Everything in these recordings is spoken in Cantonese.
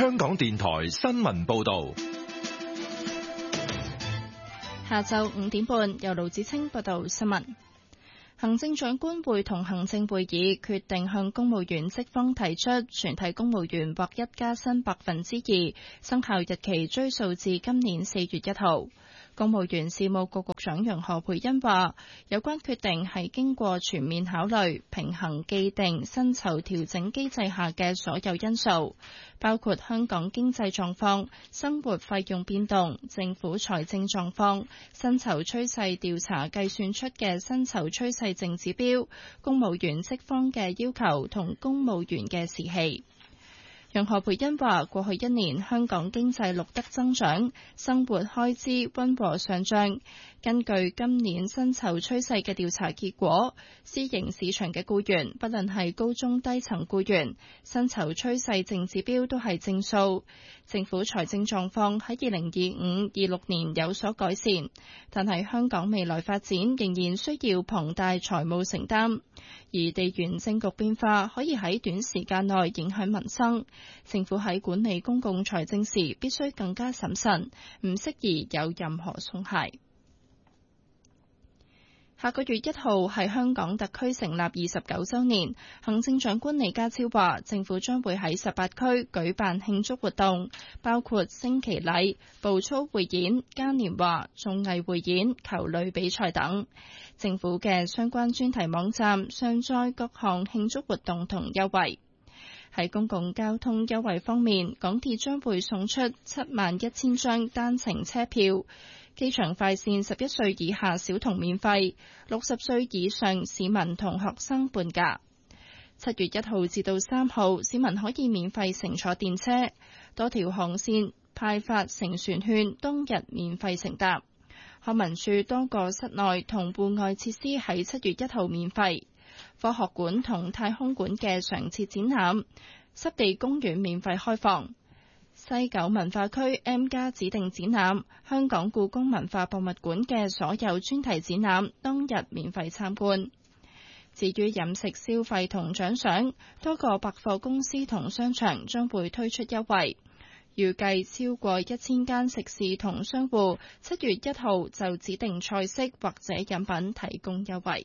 香港電台新聞報道。 下晝5點半，由盧子清報道新聞。行政長官會同行政會議決定向公務員職方提出全體公務員劃一加薪2%，生效日期追溯至今年4月1號。公務員事務局局長楊何蓓茵話，有關決定係經過全面考慮，平衡既定薪酬調整機制下嘅所有因素，包括香港經濟狀況、生活費用變動、政府財政狀況、薪酬趨勢調查計算出嘅薪酬趨勢淨指標、公務員職方嘅要求同公務員嘅士氣。楊何蓓茵話：過去1年香港經濟錄得增長，生活開支溫和上漲。根據今年薪酬趨勢嘅調查結果，私營市場嘅僱員，不論係高中低層僱員，薪酬趨勢淨指標都係正數。政府財政狀況喺2025-26年有所改善，但係香港未來發展仍然需要龐大財務承擔，而地緣政局變化可以喺短時間內影響民生。政府喺管理公共財政時必須更加審慎，唔適宜有任何鬆懈。下個月1號係香港特區成立29週年，行政長官李家超話，政府將會喺18區舉辦慶祝活動，包括升旗禮、步操匯演、嘉年華、綜藝匯演、球類比賽等。政府嘅相關專題網站上載各項慶祝活動同優惠。喺公共交通優惠方面，港鐵將會送出71000張單程車票。機場快線11歲以下小童免費，60歲以上市民同學生半價。7月1號至到3號，市民可以免費乘坐電車，多條航線派發乘船券，當日免費乘搭。康文署多個室內同戶外設施喺7月1號免費。科學館同太空館嘅常設展覽、濕地公園免費開放。西九文化區 M+ 指定展覽、香港故宮文化博物館嘅所有專題展覽當日免費參觀。至於飲食消費同獎賞，多個百貨公司同商場將會推出優惠，預計超過1000間食肆同商戶7月1號就指定菜式或者飲品提供優惠。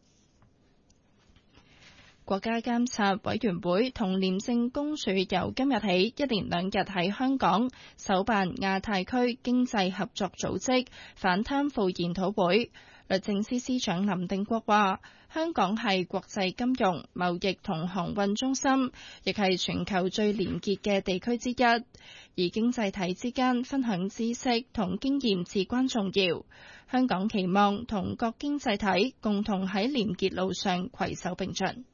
國家監察委員會同廉政公署由今日起1連2日喺香港首辦亞太區經濟合作組織反貪腐研討會。律政司司長林定國話，香港係國際金融、貿易同航運中心，亦係全球最廉潔嘅地區之一。而經濟體之間分享知識同經驗至關重要。香港期望同各經濟體共同喺廉潔路上攜手並進。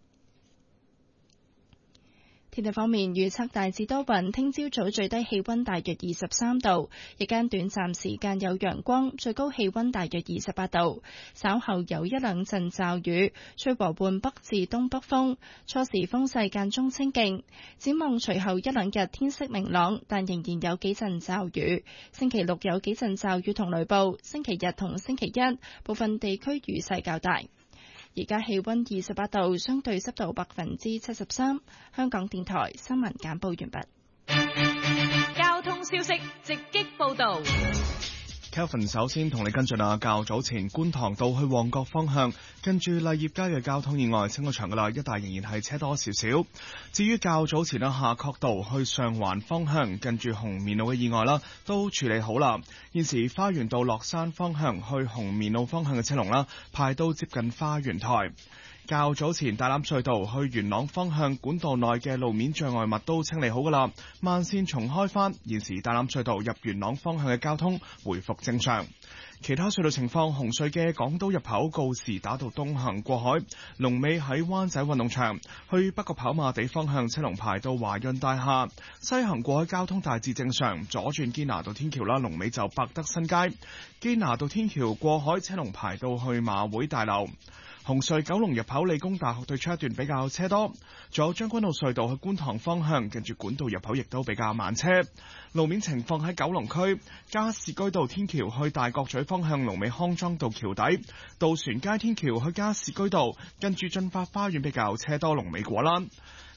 天氣方面，預測大致多雲，聽朝早最低氣溫大約23度，日間短暫時間有陽光，最高氣溫大約28度。稍後有1-2陣驟雨，吹和緩北至東北風，初時風勢間中清勁。展望隨後1-2日天色明朗，但仍然有幾陣驟雨。星期六有幾陣驟雨同雷暴，星期日同星期一部分地區雨勢較大。而家氣溫28度，相對濕度73%。香港電台新聞簡報完畢。 交通消息直擊報道。 Kelvin 首先同你跟進較早前觀塘道去旺角方向，跟住勵業街嘅交通意外清咗場噶啦，一帶仍然係車多少少。至於較早前夏慤道去上環方向，跟住紅棉路嘅意外啦，都處理好啦。現時花園道落山方向去紅棉路方向嘅車龍啦，排到接近花園台。較早前大欖隧道去元朗方向管道內嘅路面障礙物都清理好噶啦，慢線重開返，現時大欖隧道入元朗方向嘅交通回復正常。其他隧道情況，紅隧嘅港島入口告士打道東行過海，龍尾喺灣仔運動場；去北角跑馬地方向車龍排到華潤大廈。西行過海交通大致正常，左轉堅拿道天橋啦，龍尾就百德新街；堅拿道天橋過海車龍排到去馬會大樓。紅隧九龍入口理工大學對出一段比較車多，仲有將軍澳隧道去觀塘方向，近住管道入口亦都比較慢車。路面情況喺九龍區加士居道天橋去大角咀方向，龍尾康莊道橋底；渡船街天橋去加士居道，近住駿發花園比較車多，龍尾果欄。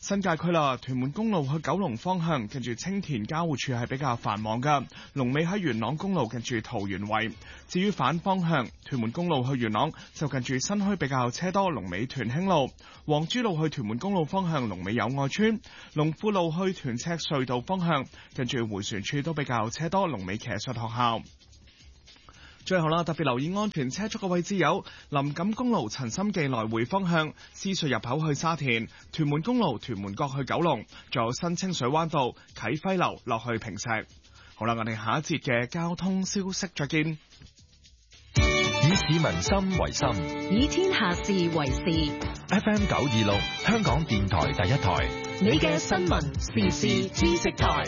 新界區啦，屯門公路去九龍方向，近住青田交匯處係比較繁忙㗎。龍尾喺元朗公路近住桃園圍。至於反方向，屯門公路去元朗就近住新墟比較車多，龍尾屯興路。黃珠路去屯門公路方向，龍尾友愛村。龍富路去屯赤隧道方向，近住迴旋處都比較車多，龍尾騎術學校。最後啦，特別留意安全車速嘅位置有林錦公路陳心記來回方向、獅隧入口去沙田、屯門公路屯門角去九龍，仲有新清水灣道啟輝樓落去坪石。好啦，我哋下一節嘅交通消息再見。 以市民心為心， 以天下事為事。 FM 926，香港電台第一台， 你嘅新聞時事知識台。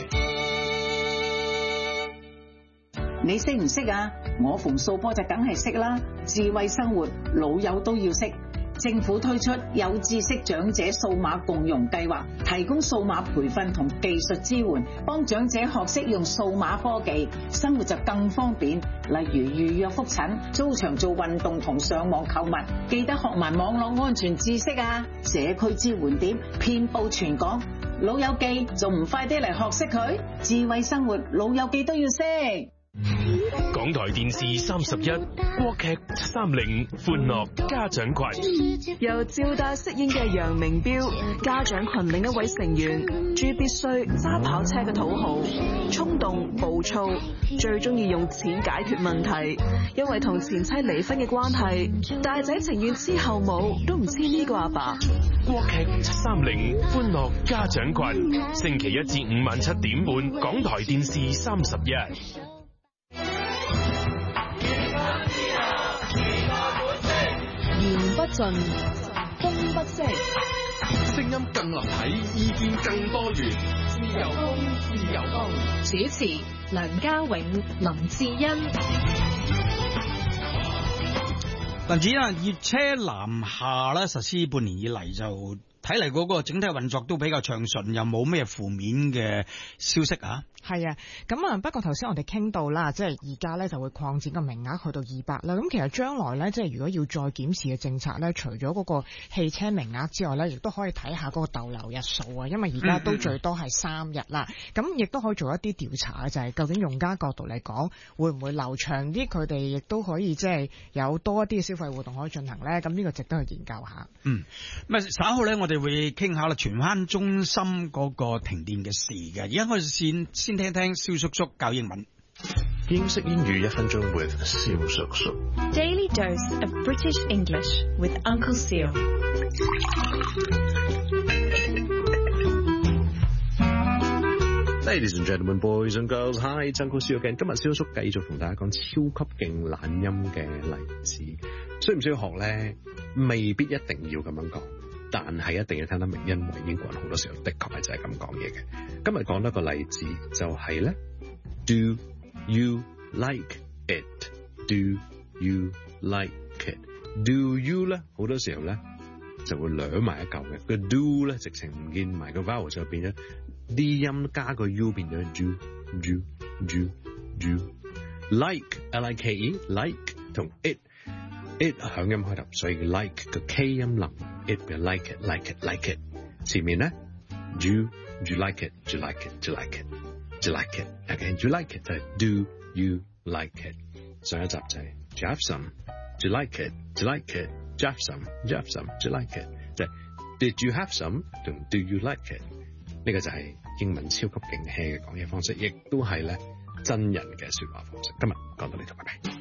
你識唔識啊？我馮素波就梗係識啦。智慧生活，老友都要識。政府推出有知識長者數碼共融計劃，提供數碼培訓同技術支援，幫長者學識用數碼科技，生活就更方便。例如預約覆診、租場做運動同上網購物，記得學埋網絡安全知識啊！社區支援點遍佈全港，老友記仲唔快啲嚟學識佢？智慧生活，老友記都要識。 港台電視31國劇730歡樂家長群， 由趙大飾演嘅楊明標，家長群另一位成員朱必須揸跑車嘅土豪，衝動暴躁，最中意用錢解決問題。因為同前妻離婚嘅關係，大仔情願黐後母都唔黐呢個阿爸。 國劇730歡樂家長群，星期1至5晚7點半，港台電視31。 言不盡，風不息， 聲音更立體，意見更多元。自由風，自由風。 主持梁家永、林志欣。 林志欣啊，粵車南下咧實施半年以嚟就睇嚟嗰個整體運作都比較暢順，又冇咩負面嘅消息啊。 係啊，咁啊，不過頭先我哋傾到啦，即係而家咧就會擴展個名額去到200啦。咁其實將來咧，即係如果要再檢視嘅政策咧，除咗嗰個汽車名額之外咧，亦都可以睇下嗰個逗留日數啊。因為而家都最多係3日啦。咁亦都可以做一啲調查嘅，就係究竟用家角度嚟講，會唔會流暢啲？佢哋亦都可以即係有多一啲嘅消費活動可以進行咧。咁呢個值得去研究下。 咁啊稍後咧，我哋會傾下啦，荃灣中心嗰個停電嘅事嘅。而家我哋先聽聽蕭叔叔教英文。 英式英語1分鐘 with 蕭叔叔。 Daily dose of British English with Uncle Seal。 Ladies and gentlemen, boys and girls, hi, Uncle Seal again。今日蕭叔繼續同大家講超級勁懶音嘅例子。需唔需要學咧？未必一定要咁樣講。但係一定要聽得明，因為英國人好多時候的確係就係咁講嘢嘅。今日講多個例子就係咧 ，Do you like it? Do you like it? Do you 咧好多時候咧就會掠埋一嚿嘅，個 do 咧直情唔見埋個 vowel 就變咗 D 音加個 u 變咗 do。Like L-I-K-E like 同 it 響音開頭，所以 like 個 K 音臨 it 嘅 like it like it like it。前面咧 you like it you like it you like it you like it again you like it 就係 do you like it。上一集就係 do you have some do you like it do you like it do you have some do you have some do you like it 就係 did you have some 同 do you like it。呢個就係英文超級勁 hea 嘅講嘢方式，亦都係咧真人嘅說話方式。今日講到呢度，拜拜。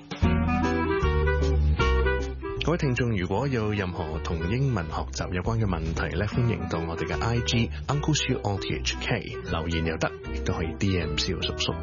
各位聽眾，如果有任何同英文學習有關嘅問題咧，歡迎到我哋嘅 IG Uncle Siu RTHK 留言又得，亦都可以 DM 蕭叔叔。